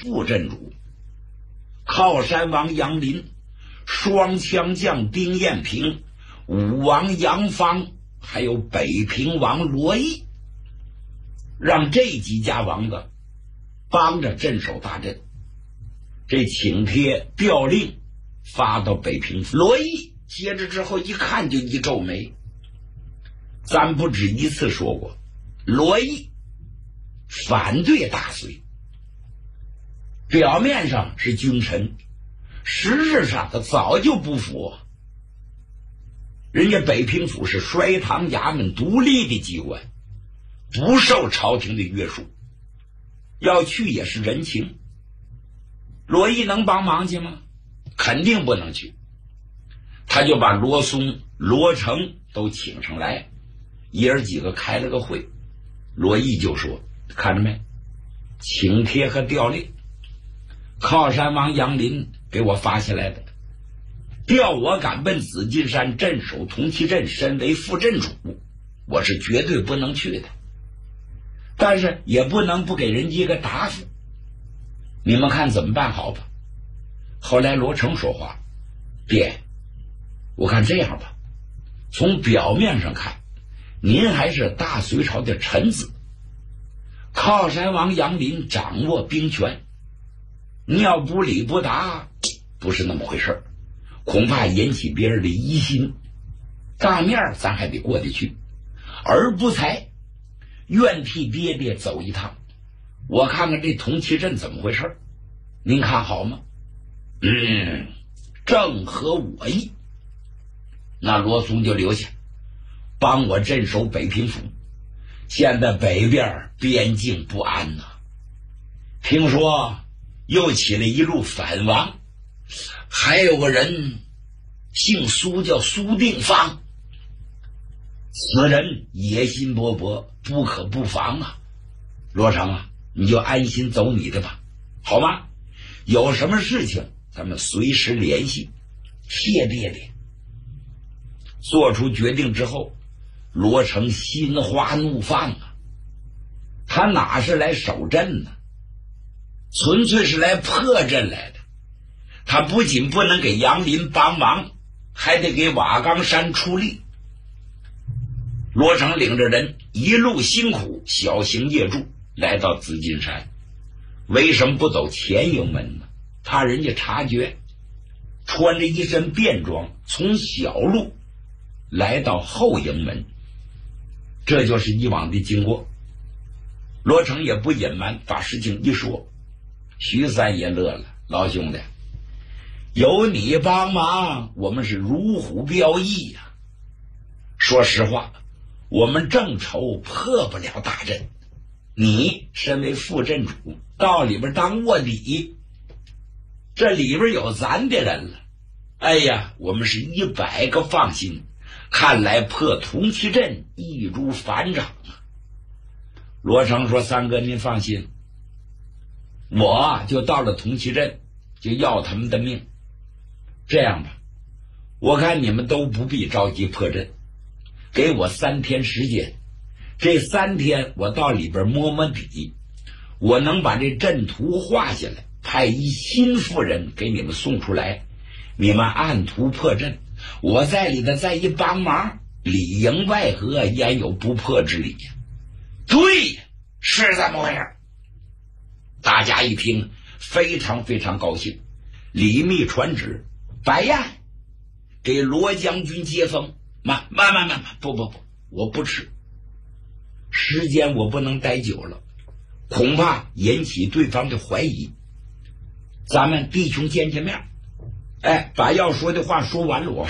副镇主，靠山王杨林，双枪将丁彦平，武王杨芳，还有北平王罗毅，让这几家王子帮着镇守大阵。这请帖调令发到北平府，罗毅接着之后一看就一皱眉。咱不止一次说过，罗毅反对大隋，表面上是君臣，实质上他早就不服。人家北平府是衰唐衙门独立的机关，不受朝廷的约束，要去也是人情。罗毅能帮忙去吗？肯定不能去。他就把罗松、罗成都请上来，爷儿几个开了个会。罗毅就说，看着没，请帖和调令靠山王杨林给我发下来的，调我赶奔紫金山镇守铜旗镇，身为副镇主，我是绝对不能去的，但是也不能不给人家一个答复，你们看怎么办好吧？后来罗成说话，爹，我看这样吧，从表面上看，您还是大隋朝的臣子，靠山王杨林掌握兵权，你要不理不答，不是那么回事，恐怕引起别人的疑心，当面咱还得过得去，而不才愿替爹爹走一趟，我看看这铜旗镇怎么回事，您看好吗？正合我意。那罗松就留下帮我镇守北平府，现在北边边境不安呐，听说又起了一路反王，还有个人姓苏，叫苏定方，此人野心勃勃，不可不防啊。罗成啊，你就安心走你的吧，好吗？有什么事情咱们随时联系，谢爹爹。做出决定之后，罗成心花怒放啊，他哪是来守镇呢，纯粹是来破阵来的。他不仅不能给杨林帮忙，还得给瓦岗山出力。罗成领着人一路辛苦，小行夜驻，来到紫金山。为什么不走前营门呢？怕人家察觉，穿着一身便装，从小路来到后营门，这就是以往的经过。罗成也不隐瞒，把事情一说，徐三爷乐了，老兄弟，有你帮忙，我们是如虎标翼呀。说实话，我们正愁破不了大阵，你身为副镇主，到里边当卧底，这里边有咱的人了，哎呀，我们是100个放心，看来破铜旗阵易如反掌啊。罗成说，三哥您放心，我就到了铜旗镇，就要他们的命。这样吧，我看你们都不必着急破阵，给我3天时间，这3天我到里边摸摸底，我能把这阵图画下来，派一新妇人给你们送出来，你们按图破阵，我在里头再一帮忙，里应外合，焉有不破之理呀？对，是这么回事。大家一听非常非常高兴，李密传旨，白燕给罗将军接风。慢，不，我不吃，时间我不能待久了，恐怕引起对方的怀疑。咱们弟兄见面，把要说的话说完了，我